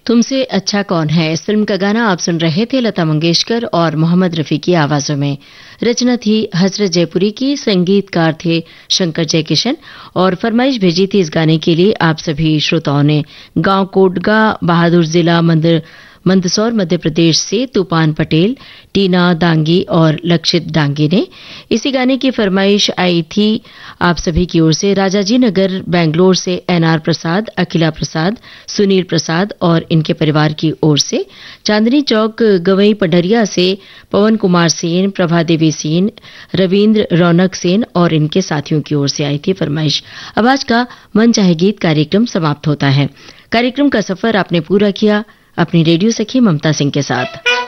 तुमसे अच्छा कौन है। इस फिल्म का गाना आप सुन रहे थे लता मंगेशकर और मोहम्मद रफी की आवाजों में। रचना थी हजरत जयपुरी की, संगीतकार थे शंकर जयकिशन और फरमाइश भेजी थी इस गाने के लिए आप सभी श्रोताओं ने। गांव कोटगा, बहादुर जिला, मंदसौर मध्य प्रदेश से तूफान पटेल, टीना दांगी और लक्षित डांगी ने इसी गाने की फरमाइश आई थी आप सभी की ओर से। राजाजी नगर बेंगलोर से एनआर प्रसाद, अखिला प्रसाद, सुनील प्रसाद और इनके परिवार की ओर से। चांदनी चौक गवई पडरिया से पवन कुमार सेन, प्रभा देवी सेन, रविंद्र रौनक सेन और इनके साथियों की ओर से आई थी फरमाइश। अब आज का मन चाहे गीत कार्यक्रम समाप्त होता है। कार्यक्रम का सफर आपने पूरा किया अपनी रेडियो सखी ममता सिंह के साथ।